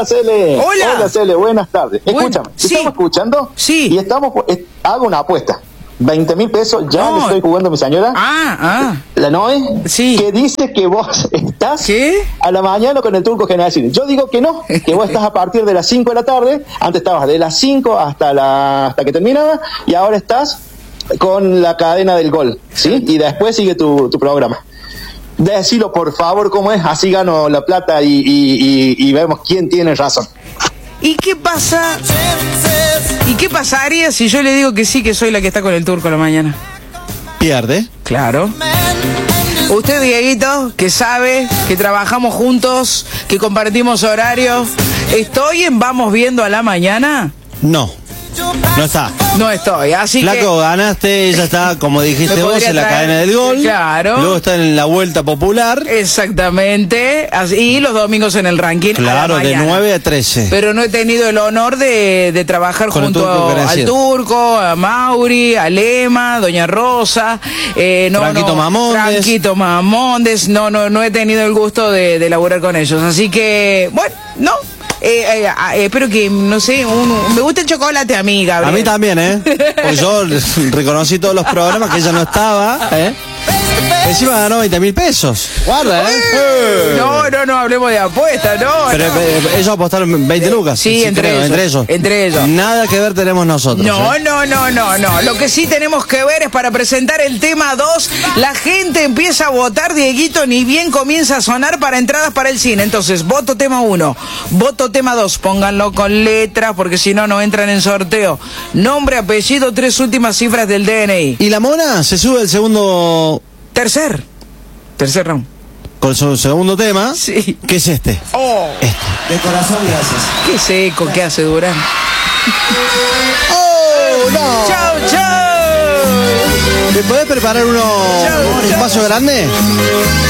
Hola, Cele. Hola. Hola, Cele, buenas tardes. Bueno, Escúchame, sí. estamos escuchando Sí. y hago una apuesta. 20.000 pesos, ya No. le estoy jugando a mi señora, la Noé, Sí. que dice que vos estás ¿Qué? a la mañana con el Turco General Cine. Yo digo que no, que vos estás a partir de las 5 de la tarde, antes estabas de las 5 hasta que terminaba, y ahora estás con la cadena del gol, ¿sí? Y después sigue tu programa. Decilo, por favor, cómo es, así gano la plata y vemos quién tiene razón. ¿Y qué pasa? ¿Y qué pasaría si yo le digo que sí, que soy la que está con el Turco a la mañana? Pierde. Claro. Usted, Dieguito, que sabe que trabajamos juntos, que compartimos horarios, ¿estoy en Vamos Viendo a la mañana? No. No está. No estoy, así Flaco, que... ganaste, ella está, como dijiste Me vos, podría en la traer- cadena del gol. Claro. Luego está en la vuelta popular. Exactamente, así, y los domingos en el ranking. Claro, a la de mañana. 9 a 13. Pero no he tenido el honor de trabajar Con el junto Turco al Graciela. Turco, a Mauri, a Lema, Doña Rosa, Franquito Mamondes. Franquito Mamondes, no he tenido el gusto de laburar con ellos. Así que, bueno, no. Espero que, no sé, me gusta el chocolate a mí, Gabriel. A mí también, Pues yo reconocí todos los programas que ella no estaba, Encima ganó 20.000 pesos. Guarda, No hablemos de apuestas, no. Pero no. ellos apostaron 20 lucas. Sí, entre ellos. Entre ellos. Nada que ver tenemos nosotros. No. Lo que sí tenemos que ver es para presentar el tema 2. La gente empieza a votar, Dieguito, ni bien comienza a sonar para entradas para el cine. Entonces, voto tema 1, voto tema 2. Pónganlo con letras porque si no, no entran en sorteo. Nombre, apellido, 3 últimas cifras del DNI. Y la mona se sube el segundo... Tercer round. Con su segundo tema. Sí. ¿Qué es este? De corazón, gracias. Qué seco que hace Durán. ¡Oh, no! ¡Chau! ¿Me podés preparar un vaso grande?